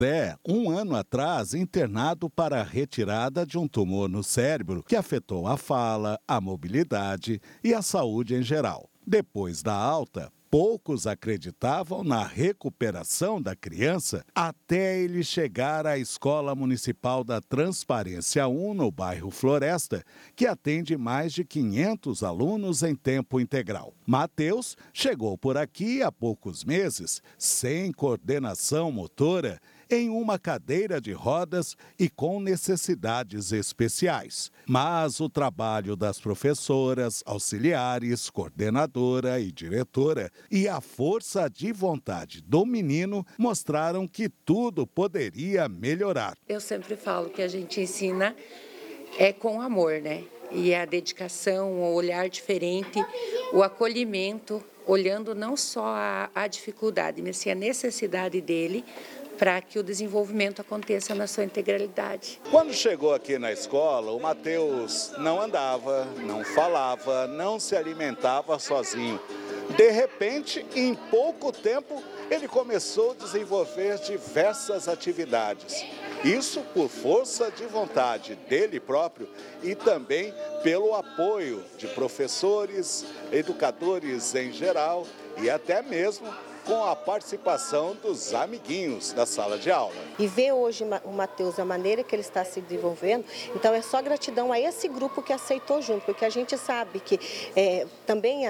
Um ano atrás, internado para a retirada de um tumor no cérebro que afetou a fala, a mobilidade e a saúde em geral. Depois da alta, poucos acreditavam na recuperação da criança até ele chegar à Escola Municipal da Transparência 1, no bairro Floresta, que atende mais de 500 alunos em tempo integral. Matheus chegou por aqui há poucos meses, sem coordenação motora, em uma cadeira de rodas e com necessidades especiais. Mas o trabalho das professoras, auxiliares, coordenadora e diretora e a força de vontade do menino mostraram que tudo poderia melhorar. Eu sempre falo que a gente ensina com amor, né? E a dedicação, o olhar diferente, o acolhimento, olhando não só a dificuldade, mas sim a necessidade dele, para que o desenvolvimento aconteça na sua integralidade. Quando chegou aqui na escola, o Matheus não andava, não falava, não se alimentava sozinho. De repente, em pouco tempo, ele começou a desenvolver diversas atividades. Isso por força de vontade dele próprio e também pelo apoio de professores, educadores em geral e até mesmo com a participação dos amiguinhos da sala de aula. E ver hoje o Matheus, a maneira que ele está se desenvolvendo, então é só gratidão a esse grupo que aceitou junto, porque a gente sabe que também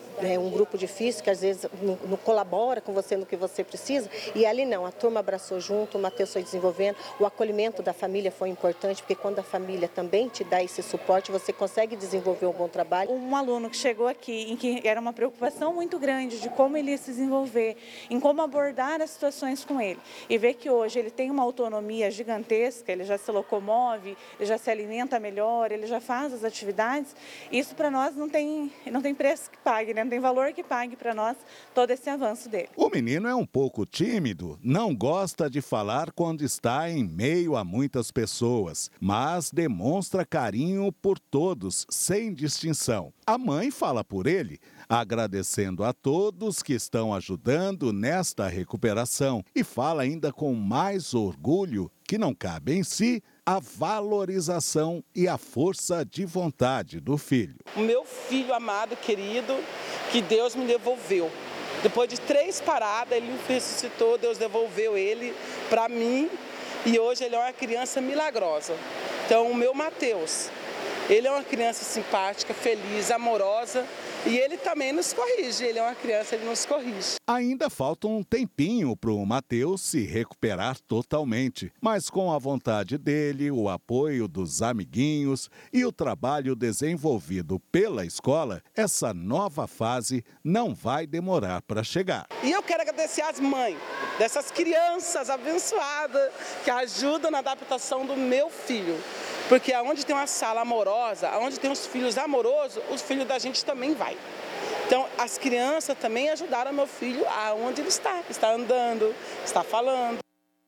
é um grupo difícil, que às vezes não colabora com você no que você precisa, e ali não, a turma abraçou junto, o Matheus foi desenvolvendo, o acolhimento da família foi importante, porque quando a família também te dá esse suporte, você consegue desenvolver um bom trabalho. Um aluno que chegou aqui, em que era uma preocupação muito grande de como ele ia se desenvolver, em como abordar as situações com ele, e ver que hoje ele tem uma autonomia gigantesca, ele já se locomove, ele já se alimenta melhor, ele já faz as atividades, isso para nós não tem preço que pague, né? Não tem valor que pague para nós todo esse avanço dele. O menino é um pouco tímido, não gosta de falar quando está em meio a muitas pessoas, mas demonstra carinho por todos, sem distinção. A mãe fala por ele, agradecendo a todos que estão ajudando nesta recuperação e fala ainda com mais orgulho que não cabe em si a valorização e a força de vontade do filho. O meu filho amado, querido, que Deus me devolveu. Depois de 3 paradas, ele me ressuscitou, Deus devolveu ele para mim e hoje ele é uma criança milagrosa. Então, o meu Matheus, ele é uma criança simpática, feliz, amorosa e ele também nos corrige, ele é uma criança, ele nos corrige. Ainda falta um tempinho para o Matheus se recuperar totalmente, mas com a vontade dele, o apoio dos amiguinhos e o trabalho desenvolvido pela escola, essa nova fase não vai demorar para chegar. E eu quero agradecer às mães dessas crianças abençoadas que ajudam na adaptação do meu filho. Porque aonde tem uma sala amorosa, aonde tem os filhos amorosos, os filhos da gente também vai. Então, as crianças também ajudaram meu filho aonde ele está andando, está falando.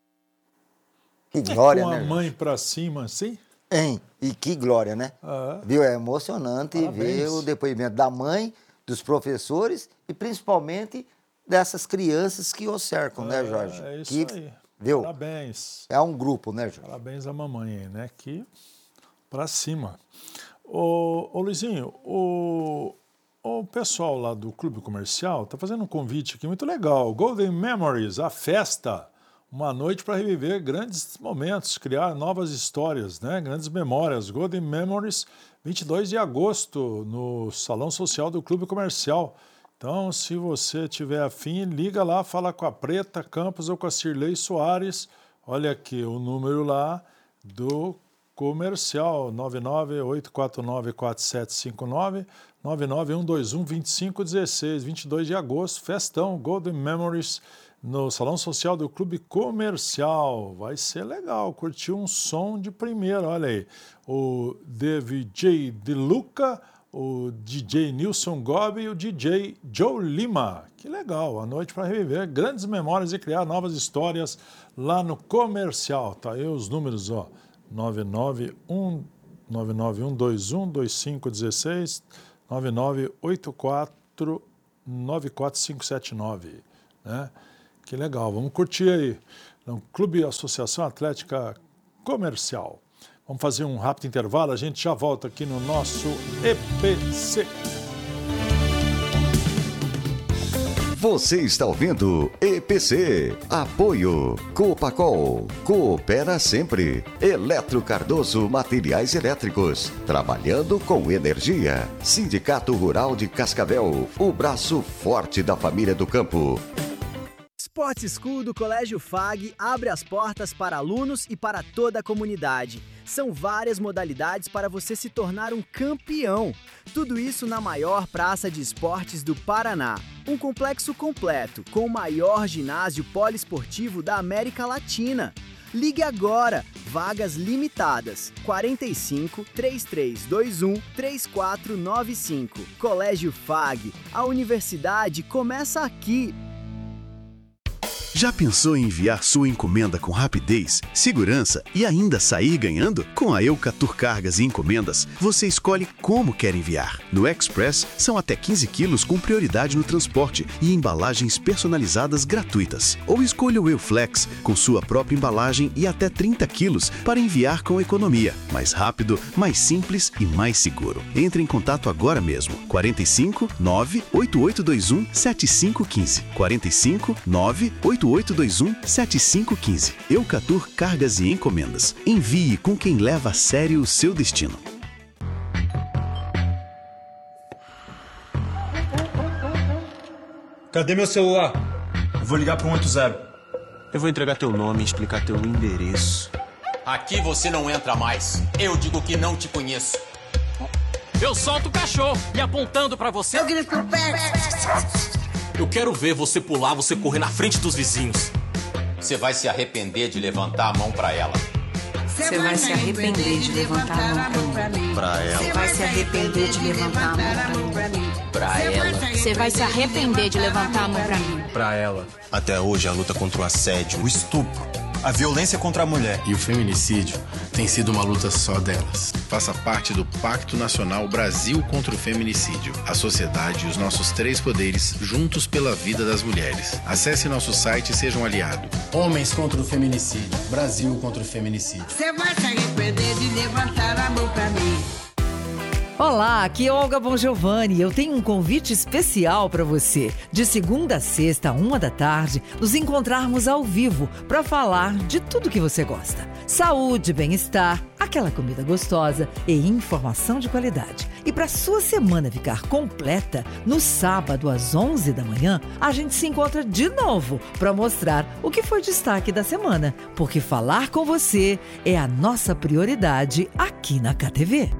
Que glória, com né? Com a mãe para cima, assim? Hein? E que glória, né? Viu? É emocionante Parabéns. ver o depoimento da mãe, dos professores e principalmente dessas crianças que o cercam, né, Jorge? É isso que, aí. Viu? Parabéns. É um grupo, né, Jorge? Parabéns à mamãe, né? Que para cima. Ô Luizinho, o pessoal lá do Clube Comercial está fazendo um convite aqui muito legal. Golden Memories, a festa. Uma noite para reviver grandes momentos, criar novas histórias, né? Grandes memórias. Golden Memories, 22 de agosto, no Salão Social do Clube Comercial. Então, se você tiver afim, liga lá, fala com a Preta Campos ou com a Cirlei Soares. Olha aqui o número lá do comercial, 998494759, 991212516, 22 de agosto, festão, Golden Memories, no Salão Social do Clube Comercial. Vai ser legal, curtir um som de primeira, olha aí. O DJ De Luca, o DJ Nilson Gobi e o DJ Joe Lima. Que legal, a noite para reviver grandes memórias e criar novas histórias lá no Comercial. Tá aí os números, ó, 991212516, 9984-94579, né? Que legal, vamos curtir aí. no Clube Associação Atlética Comercial. Vamos fazer um rápido intervalo, a gente já volta aqui no nosso EPC. Você está ouvindo EPC. Apoio Copacol. Coopera sempre. Eletro Cardoso Materiais Elétricos. Trabalhando com energia. Sindicato Rural de Cascavel. O braço forte da família do campo. Sport School do Colégio FAG abre as portas para alunos e para toda a comunidade. São várias modalidades para você se tornar um campeão. Tudo isso na maior praça de esportes do Paraná. Um complexo completo, com o maior ginásio poliesportivo da América Latina. Ligue agora, vagas limitadas, 45 3321 3495. Colégio FAG, a universidade começa aqui. Já pensou em enviar sua encomenda com rapidez, segurança e ainda sair ganhando? Com a Eucatur Cargas e Encomendas, você escolhe como quer enviar. No Express, são até 15 quilos com prioridade no transporte e embalagens personalizadas gratuitas. Ou escolha o Euflex, com sua própria embalagem e até 30 quilos para enviar com economia. Mais rápido, mais simples e mais seguro. Entre em contato agora mesmo. 45 98821 7515. 45 98821 7515. Eucatur Cargas e Encomendas. Envie com quem leva a sério o seu destino. Cadê meu celular? Eu vou ligar para o 180. Eu vou entregar teu nome e explicar teu endereço. Aqui você não entra mais. Eu digo que não te conheço. Eu solto o cachorro e apontando pra você. Eu grito pro pé. Eu quero ver você pular, você correr na frente dos vizinhos. Você vai se arrepender de levantar a mão pra ela. Você vai se arrepender de levantar a mão pra mim. Pra ela. Você vai se arrepender de levantar a mão pra mim. Pra ela. Você vai se arrepender de levantar a mão pra mim. Pra ela. Até hoje a luta contra o assédio, o estupro, a violência contra a mulher e o feminicídio tem sido uma luta só delas. Faça parte do Pacto Nacional Brasil contra o Feminicídio. A sociedade e os nossos 3 poderes juntos pela vida das mulheres. Acesse nosso site e seja um aliado. Homens contra o feminicídio. Brasil contra o feminicídio. Você vai se arrepender de levantar a mão pra mim. Olá, aqui é Olga Bongiovanni. Eu tenho um convite especial para você. De segunda a sexta, 13h, nos encontrarmos ao vivo para falar de tudo que você gosta. Saúde, bem-estar, aquela comida gostosa e informação de qualidade. E para sua semana ficar completa, no sábado às 11h, a gente se encontra de novo para mostrar o que foi destaque da semana. Porque falar com você é a nossa prioridade aqui na KTV.